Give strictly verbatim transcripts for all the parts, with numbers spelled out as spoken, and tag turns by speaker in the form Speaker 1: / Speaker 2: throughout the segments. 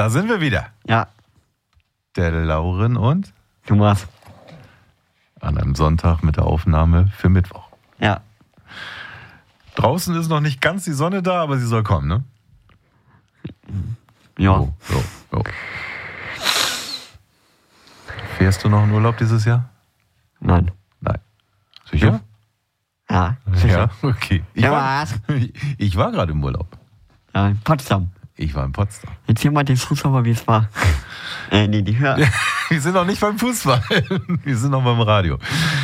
Speaker 1: Da sind wir wieder.
Speaker 2: Ja.
Speaker 1: Der Lauren und
Speaker 2: Thomas.
Speaker 1: An einem Sonntag mit der Aufnahme für Mittwoch.
Speaker 2: Ja.
Speaker 1: Draußen ist noch nicht ganz die Sonne da, aber sie soll kommen, ne?
Speaker 2: Ja.
Speaker 1: Oh, oh, oh. Fährst du noch in Urlaub dieses Jahr?
Speaker 2: Nein.
Speaker 1: Nein. Sicher?
Speaker 2: Ja.
Speaker 1: Ja, okay. Ich
Speaker 2: Ja,
Speaker 1: war,
Speaker 2: was?
Speaker 1: ich war gerade im Urlaub.
Speaker 2: Ja, in Potsdam.
Speaker 1: Ich war in Potsdam.
Speaker 2: Jetzt hier mal den Fußball, wie es war. äh, nee, die Hör.
Speaker 1: Wir sind noch nicht beim Fußball. Wir sind noch beim Radio.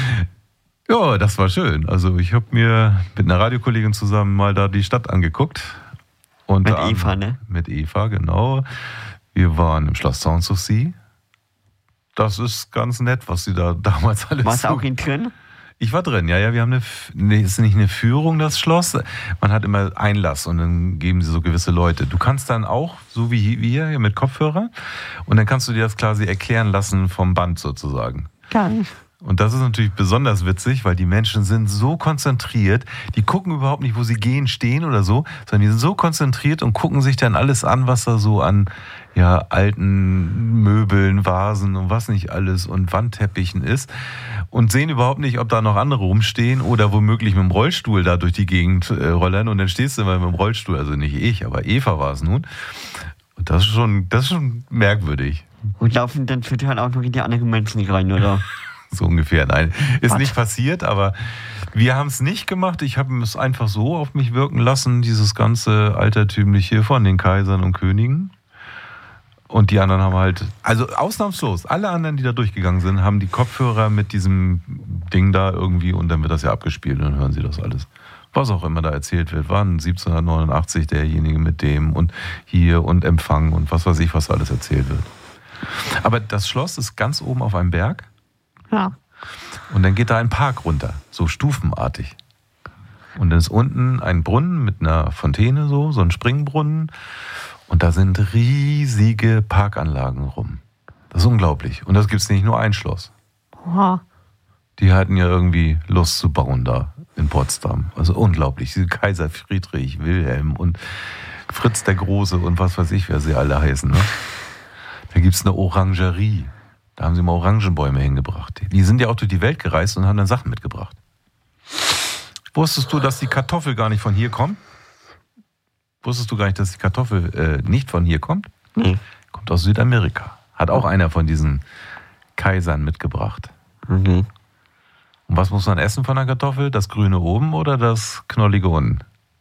Speaker 1: Ja, das war schön. Also ich habe mir mit einer Radiokollegin zusammen mal da die Stadt angeguckt. Und
Speaker 2: Mit Eva, ne?
Speaker 1: Mit Eva, genau. Wir waren im Schloss Sanssouci. Das ist ganz nett, was sie da damals alles...
Speaker 2: Warst du
Speaker 1: so
Speaker 2: auch in drin?
Speaker 1: Ich war drin, ja, ja, wir haben eine, nee, ist nicht eine Führung, das Schloss. Man hat immer Einlass und dann geben sie so gewisse Leute. Du kannst dann auch, so wie wir, mit Kopfhörer, und dann kannst du dir das quasi erklären lassen vom Band sozusagen.
Speaker 2: Geil.
Speaker 1: Und das ist natürlich besonders witzig, weil die Menschen sind so konzentriert, die gucken überhaupt nicht, wo sie gehen, stehen oder so, sondern die sind so konzentriert und gucken sich dann alles an, was da so an ja, alten Möbeln, Vasen und was nicht alles und Wandteppichen ist und sehen überhaupt nicht, ob da noch andere rumstehen oder womöglich mit dem Rollstuhl da durch die Gegend äh, rollern und dann stehst du immer mit dem Rollstuhl, also nicht ich, aber Eva war es nun. Und das ist schon, das ist schon merkwürdig.
Speaker 2: Und laufen dann total auch noch in die anderen Menschen rein, oder?
Speaker 1: So ungefähr. Nein, ist
Speaker 2: Was?
Speaker 1: nicht passiert, aber wir haben es nicht gemacht. Ich habe es einfach so auf mich wirken lassen, dieses ganze Altertümliche von den Kaisern und Königen. Und die anderen haben halt, also ausnahmslos, alle anderen, die da durchgegangen sind, haben die Kopfhörer mit diesem Ding da irgendwie und dann wird das ja abgespielt und dann hören sie das alles. Was auch immer da erzählt wird, waren siebzehnhundertneunundachtzig derjenige mit dem und hier und Empfang und was weiß ich, was alles erzählt wird. Aber das Schloss ist ganz oben auf einem Berg.
Speaker 2: Ja.
Speaker 1: Und dann geht da ein Park runter, so stufenartig. Und dann ist unten ein Brunnen mit einer Fontäne, so, so ein Springbrunnen. Und da sind riesige Parkanlagen rum. Das ist unglaublich. Und das gibt es nicht nur ein Schloss.
Speaker 2: Oha.
Speaker 1: Die hatten ja irgendwie Lust zu bauen da in Potsdam. Also unglaublich. Diese Kaiser Friedrich, Wilhelm und Fritz der Große und was weiß ich, wer sie alle heißen. Ne? Da gibt es eine Orangerie. Da haben sie mal Orangenbäume hingebracht. Die sind ja auch durch die Welt gereist und haben dann Sachen mitgebracht. Wusstest du, dass die Kartoffel gar nicht von hier kommt? Wusstest du gar nicht, dass die Kartoffel äh, nicht von hier kommt?
Speaker 2: Nee.
Speaker 1: Kommt aus Südamerika. Hat auch einer von diesen Kaisern mitgebracht.
Speaker 2: Mhm.
Speaker 1: Und was muss man essen von der Kartoffel? Das Grüne oben oder das Knollige unten?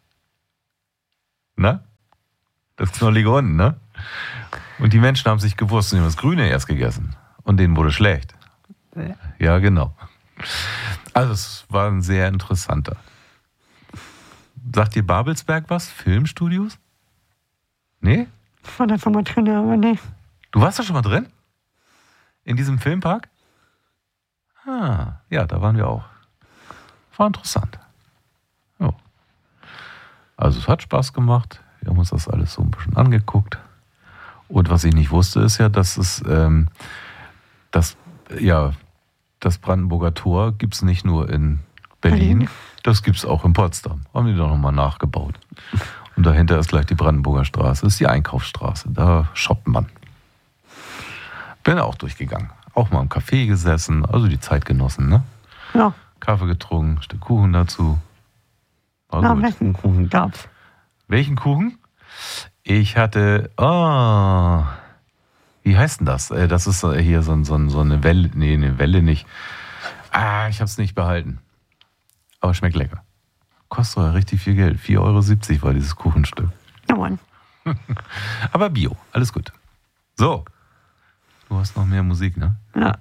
Speaker 1: Na? Das Knollige unten, ne? Und die Menschen haben sich gewusst und haben das Grüne erst gegessen. Und denen wurde schlecht. Ja, genau. Also es war ein sehr interessanter. Sagt dir Babelsberg was? Filmstudios? Nee?
Speaker 2: Ich war da schon mal drin, aber nee.
Speaker 1: Du warst da schon mal drin? In diesem Filmpark? Ah, ja, da waren wir auch. War interessant. Ja. Also es hat Spaß gemacht. Wir haben uns das alles so ein bisschen angeguckt. Und was ich nicht wusste, ist ja, dass es ähm, das, ja, das Brandenburger Tor gibt es nicht nur in Berlin,
Speaker 2: Berlin.
Speaker 1: Das gibt es auch in Potsdam. Haben die doch nochmal nachgebaut. Und dahinter ist gleich die Brandenburger Straße. Das ist die Einkaufsstraße. Da shoppt man. Bin auch durchgegangen. Auch mal im Café gesessen. Also die Zeit genossen, ne?
Speaker 2: Ja.
Speaker 1: Kaffee getrunken, Stück Kuchen dazu. War
Speaker 2: Na,
Speaker 1: gut.
Speaker 2: welchen Kuchen gab's?
Speaker 1: Welchen Kuchen? Ich hatte, oh, wie heißt denn das? Das ist hier so, so, so eine Welle, nee, eine Welle nicht. Ah, ich hab's nicht behalten. Aber schmeckt lecker. Kostet ja richtig viel Geld. vier Euro siebzig war dieses Kuchenstück.
Speaker 2: Ja, Mann.
Speaker 1: Aber Bio, alles gut. So, du hast noch mehr Musik, ne?
Speaker 2: Ja.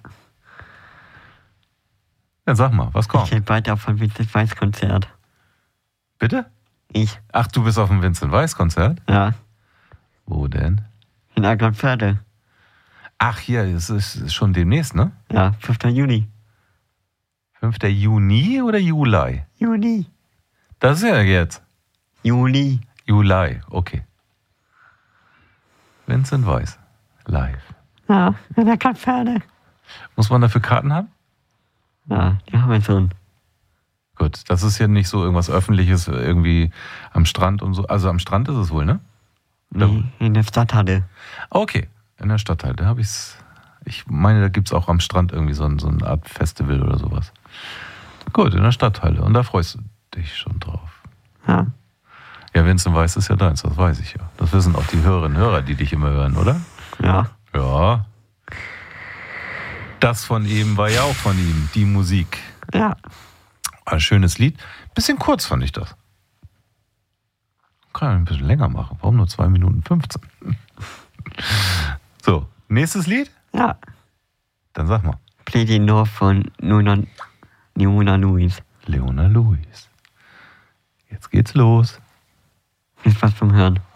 Speaker 1: Ja, sag mal, was
Speaker 2: Ich
Speaker 1: kommt?
Speaker 2: gehe weiter auf ein Vincent Weiss Konzert.
Speaker 1: Bitte?
Speaker 2: Ich.
Speaker 1: Ach, du bist auf dem Vincent Weiss Konzert?
Speaker 2: Ja.
Speaker 1: Wo denn?
Speaker 2: In Eckernförde.
Speaker 1: Ach, hier, es ist schon demnächst, ne?
Speaker 2: Ja, fünfter Juni.
Speaker 1: fünfter Juni oder Juli?
Speaker 2: Juni.
Speaker 1: Das ist ja jetzt.
Speaker 2: Juli.
Speaker 1: Juli, okay. Vincent Weiss, live.
Speaker 2: Ja, in Eckernförde.
Speaker 1: Muss man dafür Karten haben?
Speaker 2: Ja, die haben wir schon.
Speaker 1: Gut, das ist ja nicht so irgendwas Öffentliches, irgendwie am Strand und so. Also am Strand ist es wohl, ne?
Speaker 2: Nee, in der Stadthalle.
Speaker 1: Okay, in der Stadthalle. Da habe ich's. Ich meine, da gibt es auch am Strand irgendwie so, ein, so eine Art Festival oder sowas. Gut, in der Stadthalle. Und da freust du dich schon drauf.
Speaker 2: Ja.
Speaker 1: Ja, Vincent Weiss ist ja deins, das weiß ich ja. Das wissen auch die Hörerinnen und Hörer, die dich immer hören, oder?
Speaker 2: Ja.
Speaker 1: Ja. Das von eben war ja auch von ihm, die Musik.
Speaker 2: Ja.
Speaker 1: Ein schönes Lied. Bisschen kurz fand ich das. Kann ich ein bisschen länger machen. Warum nur zwei Minuten fünfzehn? So, nächstes Lied?
Speaker 2: Ja.
Speaker 1: Dann sag mal.
Speaker 2: Play the North von Leona, Leona Lewis.
Speaker 1: Leona Lewis. Jetzt geht's los.
Speaker 2: Viel Spaß beim Hören.